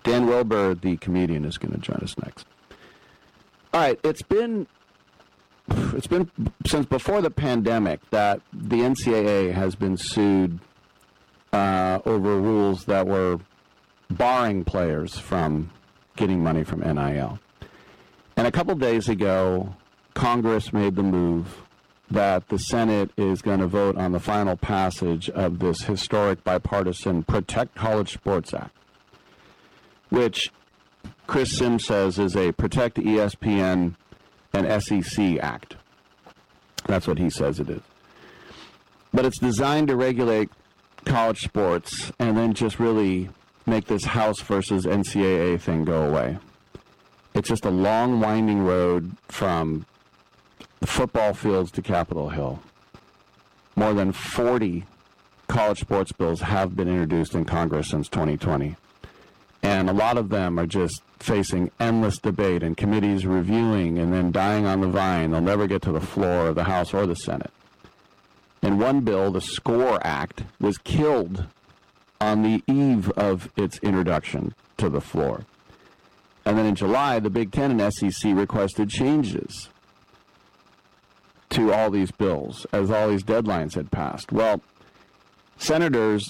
Dan Wilbur, the comedian, is going to join us next. All right, it's been since before the pandemic that the NCAA has been sued over rules that were barring players from getting money from NIL. And a couple days ago, Congress made the move that the Senate is going to vote on the final passage of this historic bipartisan Protect College Sports Act, which Chris Sims says is a Protect ESPN and SEC Act. That's what he says it is. But it's designed to regulate college sports and then just really make this House versus NCAA thing go away. It's just a long, winding road from the football fields to Capitol Hill. More than 40 college sports bills have been introduced in Congress since 2020. And a lot of them are just facing endless debate and committees reviewing and then dying on the vine. They'll never get to the floor of the House or the Senate. In one bill, the SCORE Act was killed on the eve of its introduction to the floor. And then in July, the Big Ten and SEC requested changes to all these bills as all these deadlines had passed. Well, senators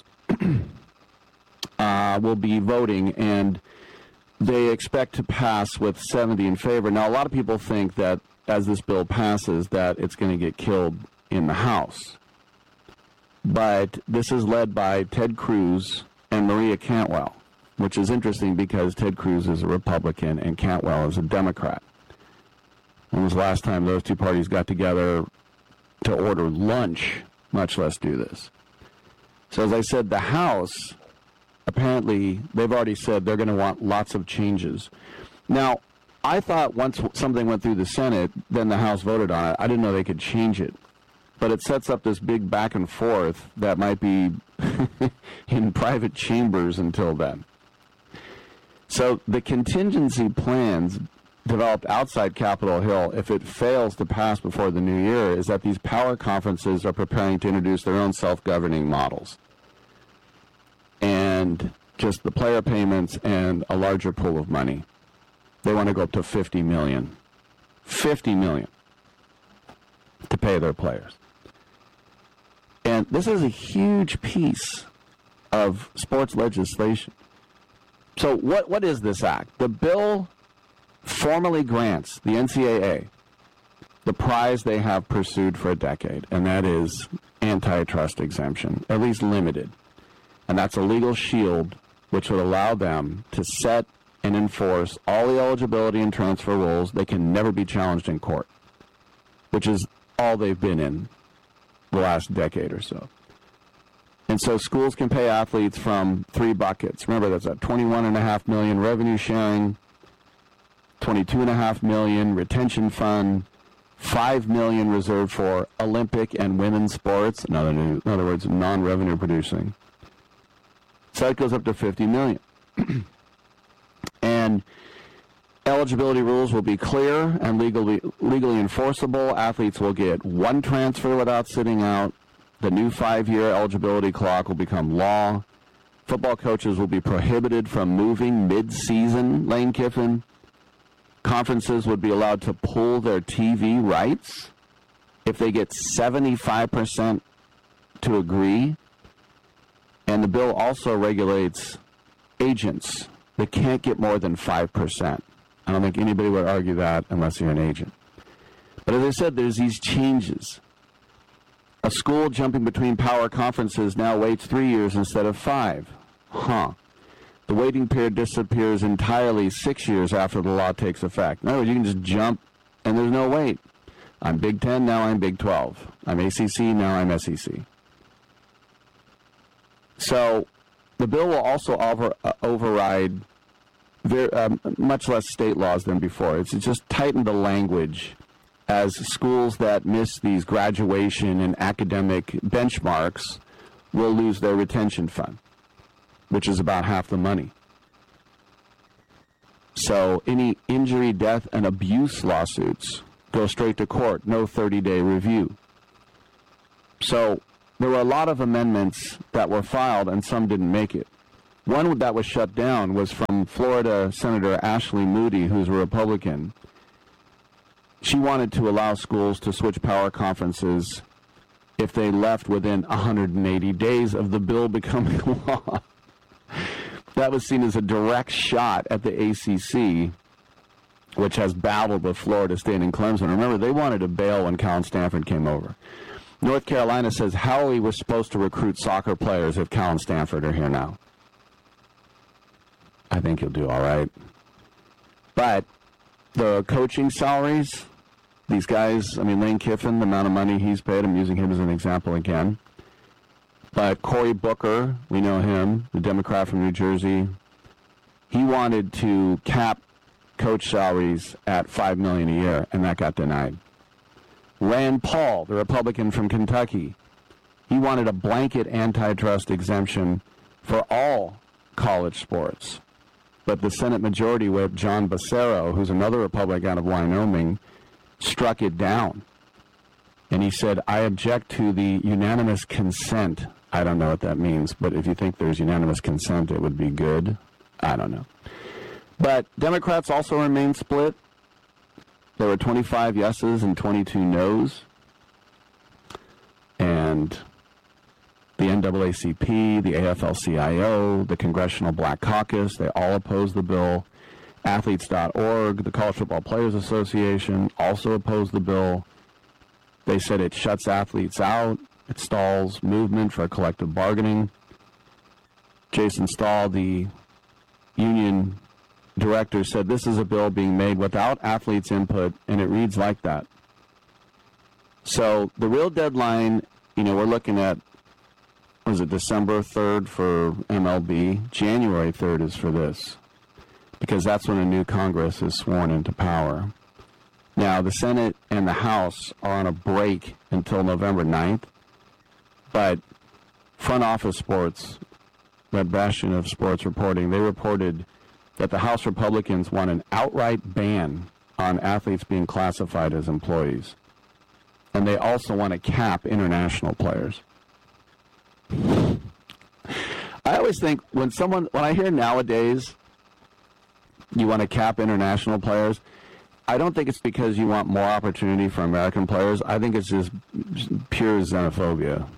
will be voting, and they expect to pass with 70 in favor. Now, a lot of people think that as this bill passes, that it's going to get killed in the House. But this is led by Ted Cruz and Maria Cantwell, which is interesting because Ted Cruz is a Republican and Cantwell is a Democrat. When was the last time those two parties got together to order lunch, much less do this? So as I said, the House, apparently, they've already said they're going to want lots of changes. Now, I thought once something went through the Senate, then the House voted on it. I didn't know they could change it. But it sets up this big back and forth that might be in private chambers until then. So the contingency plans developed outside Capitol Hill, if it fails to pass before the new year, is that these power conferences are preparing to introduce their own self-governing models. And just the player payments and a larger pool of money. They want to go up to $50 million. $50 million to pay their players. And this is a huge piece of sports legislation. So what is this act? The bill formally grants the NCAA the prize they have pursued for a decade, and that is antitrust exemption, at least limited. And that's a legal shield which would allow them to set and enforce all the eligibility and transfer rules. They can never be challenged in court, which is all they've been in the last decade or so. And so schools can pay athletes from three buckets. Remember, that's at $21.5 million revenue sharing, $22.5 million retention fund, $5 million reserved for Olympic and women's sports. In other words, non-revenue producing. So it goes up to $50 million. And eligibility rules will be clear and legally enforceable. Athletes will get one transfer without sitting out. The new 5-year eligibility clock will become law. Football coaches will be prohibited from moving mid-season, Lane Kiffin. Conferences would be allowed to pull their TV rights if they get 75% to agree. And the bill also regulates agents that can't get more than 5%. I don't think anybody would argue that unless you're an agent. But as I said, there's these changes. A school jumping between power conferences now waits 3 years instead of 5. The waiting period disappears entirely 6 years after the law takes effect. In other words, you can just jump and there's no wait. I'm Big Ten, now I'm Big 12. I'm ACC, now I'm SEC. So the bill will also override much less state laws than before. It's just tightened the language as schools that miss these graduation and academic benchmarks will lose their retention fund, which is about half the money. So any injury, death, and abuse lawsuits go straight to court, no 30-day review. So there were a lot of amendments that were filed, and some didn't make it. One that was shut down was from Florida Senator Ashley Moody, who's a Republican. She wanted to allow schools to switch power conferences if they left within 180 days of the bill becoming law. That was seen as a direct shot at the ACC, which has battled with Florida State and Clemson. Remember, they wanted to bail when Cal and Stanford came over. North Carolina says Howley was supposed to recruit soccer players if Cal and Stanford are here now. I think he'll do all right. But the coaching salaries, these guys, I mean, Lane Kiffin, the amount of money he's paid, I'm using him as an example again. But Cory Booker, we know him, the Democrat from New Jersey, he wanted to cap coach salaries at $5 million a year, and that got denied. Rand Paul, the Republican from Kentucky, he wanted a blanket antitrust exemption for all college sports. But the Senate Majority Whip, John Becerra, who's another Republican out of Wyoming, struck it down. And he said, I object to the unanimous consent. I don't know what that means, but if you think there's unanimous consent, it would be good. I don't know. But Democrats also remain split. There were 25 yeses and 22 nos. And the NAACP, the AFL-CIO, the Congressional Black Caucus, they all oppose the bill. Athletes.org, the College Football Players Association, also opposed the bill. They said it shuts athletes out. It stalls movement for collective bargaining. Jason Stahl, the union director, said this is a bill being made without athletes' input, and it reads like that. So the real deadline, we're looking at, was it December 3rd for MLB? January 3rd is for this, because that's when a new Congress is sworn into power. Now, the Senate and the House are on a break until November 9th, but Front Office Sports, that bastion of sports reporting, they reported that the House Republicans want an outright ban on athletes being classified as employees. And they also want to cap international players. I always think when I hear nowadays you want to cap international players, I don't think it's because you want more opportunity for American players. I think it's just pure xenophobia.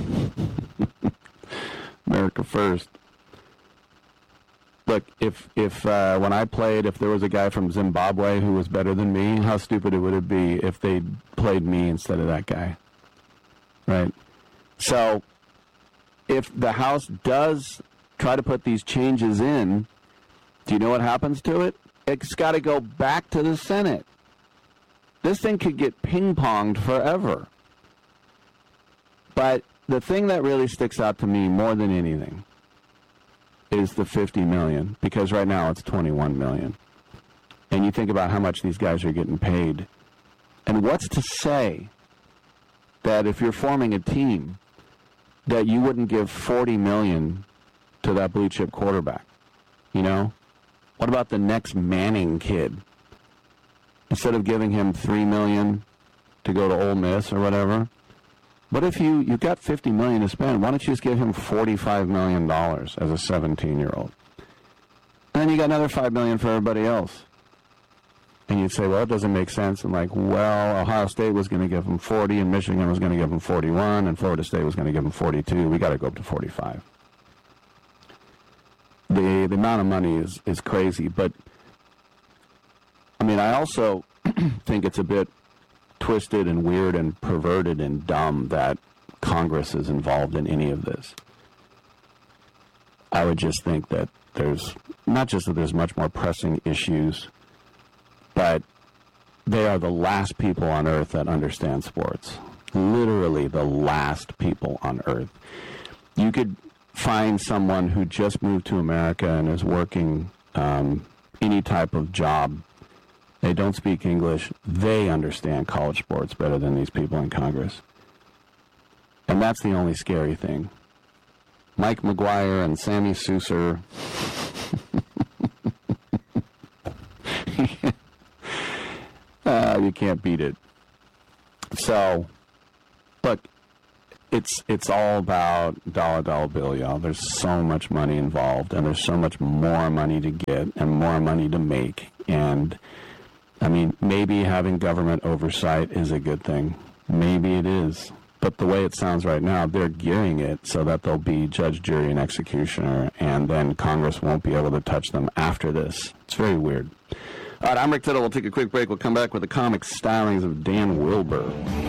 America first. Look, if when I played, if there was a guy from Zimbabwe who was better than me, how stupid would it be if they played me instead of that guy? Right? So, if the House does try to put these changes in, do you know what happens to it? It's got to go back to the Senate. This thing could get ping-ponged forever. But the thing that really sticks out to me more than anything is the $50 million, because right now it's $21 million. And you think about how much these guys are getting paid. And what's to say that if you're forming a team, that you wouldn't give $40 million to that blue chip quarterback? What about the next Manning kid? Instead of giving him $3 million to go to Ole Miss or whatever, what if you've got $50 million to spend? Why don't you just give him $45 million as a 17-year-old? And then you got another $5 million for everybody else. And you'd say, well, it doesn't make sense. And Ohio State was going to give him 40, and Michigan was going to give him 41, and Florida State was going to give him 42. We got to go up to 45. The amount of money is crazy. But, I also think it's a bit twisted and weird and perverted and dumb that Congress is involved in any of this. I would just think that there's much more pressing issues, but they are the last people on earth that understand sports. Literally the last people on earth. You could find someone who just moved to America and is working any type of job. They don't speak English. They understand college sports better than these people in Congress. And that's the only scary thing. Mike McGuire and Sammy Sousser. You can't beat it. So, look, it's all about dollar bill, y'all. There's so much money involved, and there's so much more money to get and more money to make. And I mean, maybe having government oversight is a good thing. Maybe it is. But the way it sounds right now, they're gearing it so that they'll be judge, jury, and executioner, and then Congress won't be able to touch them after this. It's very weird. All right, I'm Rick Tittle. We'll take a quick break. We'll come back with the comic stylings of Dan Wilbur.